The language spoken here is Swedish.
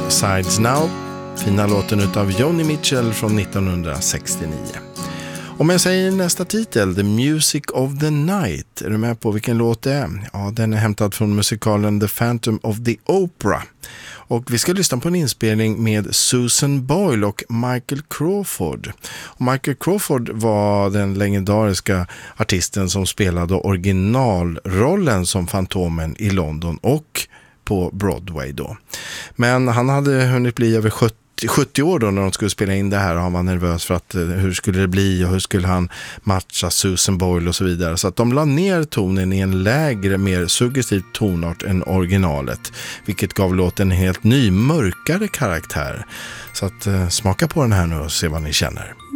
Sides Now. Fina låten utav Joni Mitchell från 1969. Om jag säger nästa titel, The Music of the Night, är du med på vilken låt det är? Ja, den är hämtad från musikalen The Phantom of the Opera. Och vi ska lyssna på en inspelning med Susan Boyle och Michael Crawford. Och Michael Crawford var den legendariska artisten som spelade originalrollen som Fantomen i London och på Broadway då. Men han hade hunnit bli över 70 år då när de skulle spela in det här, och han var nervös för att hur skulle det bli och hur skulle han matcha Susan Boyle och så vidare. Så att de la ner tonen i en lägre, mer suggestiv tonart än originalet, vilket gav låten en helt ny, mörkare karaktär. Så att smaka på den här nu och se vad ni känner.